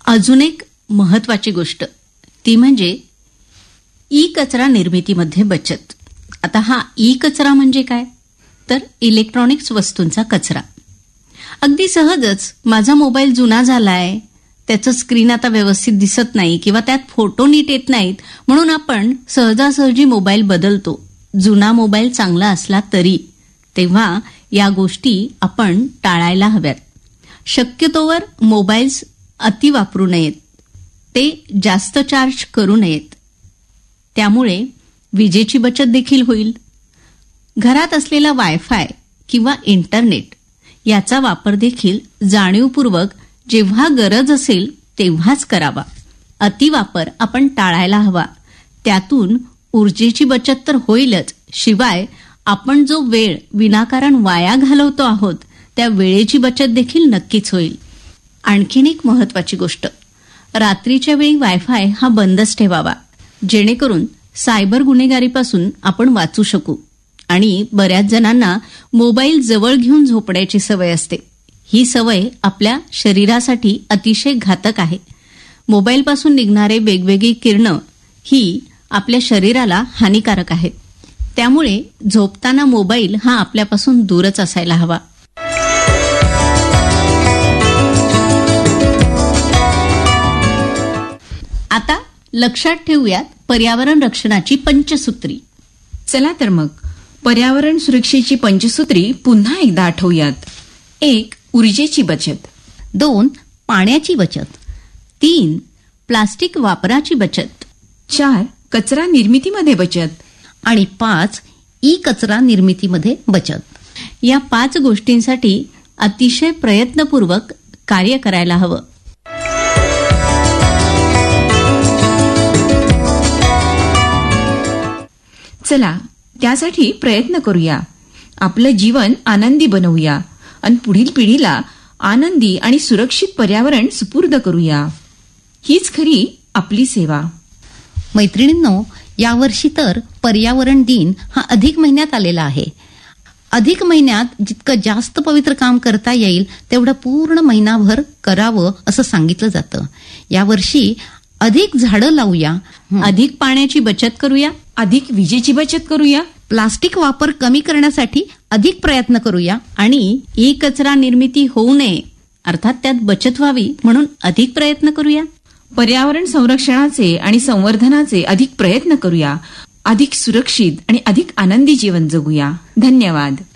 अजून एक महत्वाची गोष्ट ती म्हणजे ई कचरा निर्मितीमध्ये बचत. आता हा ई कचरा म्हणजे काय, तर इलेक्ट्रॉनिक्स वस्तूंचा कचरा. अगदी सहजच माझा मोबाईल जुना झालाय, त्याचं स्क्रीन आता व्यवस्थित दिसत नाही किंवा त्यात फोटो नीट येत नाहीत म्हणून आपण सहजासहजी मोबाईल बदलतो, जुना मोबाईल चांगला असला तरी. तेव्हा या गोष्टी आपण टाळायला हव्यात. शक्यतोवर मोबाईल्स अति वापरू नयेत, ते जास्त चार्ज करू नयेत. त्यामुळे विजेची बचत देखील होईल. घरात असलेला वायफाय किंवा इंटरनेट याचा वापर देखील जाणीवपूर्वक जेव्हा गरज असेल तेव्हाच करावा. अतिवापर आपण टाळायला हवा. त्यातून ऊर्जेची बचत तर होईलच, शिवाय आपण जो वेळ विनाकारण वाया घालवतो आहोत त्या वेळेची बचत देखील नक्कीच होईल. आणखीन एक महत्वाची गोष्ट, रात्रीच्या वेळी वायफाय हा बंदच ठेवावा, जेणेकरून सायबर गुन्हेगारीपासून आपण वाचू शकू. आणि बऱ्याच जणांना मोबाईल जवळ घेऊन झोपण्याची सवय असते. ही सवय आपल्या शरीरासाठी अतिशय घातक आहे. मोबाईलपासून निघणारे वेगवेगळी किरणं ही आपल्या शरीराला हानिकारक आहेत. त्यामुळे झोपताना मोबाईल हा आपल्यापासून दूरच असायला हवा. आता लक्षात ठेवूयात पर्यावरण रक्षणाची पंचसूत्री. चला तर मग पर्यावरण सुरक्षेची पंचसूत्री पुन्हा एकदा आठवूयात. 1. ऊर्जेची बचत. 2. पाण्याची बचत. 3. प्लास्टिक वापराची बचत. 4. कचरा निर्मितीमध्ये बचत. आणि 5. ई कचरा निर्मितीमध्ये बचत. या 5 गोष्टींसाठी अतिशय प्रयत्नपूर्वक कार्य करायला हवं. चला त्यासाठी प्रयत्न करूया. आपलं जीवन आनंदी बनवूया आणि पुढील पिढीला आनंदी आणि सुरक्षित पर्यावरण सुपूर्द करूया. हीच खरी आपली सेवा. मैत्रिणींनो, यावर्षी तर पर्यावरण दिन हा अधिक महिन्यात आलेला आहे. अधिक महिन्यात जितकं जास्त पवित्र काम करता येईल तेवढं पूर्ण महिनाभर करावं असं सांगितलं जातं. यावर्षी अधिक झाडं लावूया, अधिक पाण्याची बचत करूया, अधिक विजेची बचत करूया, प्लास्टिक वापर कमी करण्यासाठी अधिक प्रयत्न करूया आणि ई कचरा निर्मिती होऊ नये अर्थात त्यात बचत व्हावी म्हणून अधिक प्रयत्न करूया. पर्यावरण संरक्षणाचे आणि संवर्धनाचे अधिक प्रयत्न करूया. अधिक सुरक्षित आणि अधिक आनंदी जीवन जगूया. धन्यवाद.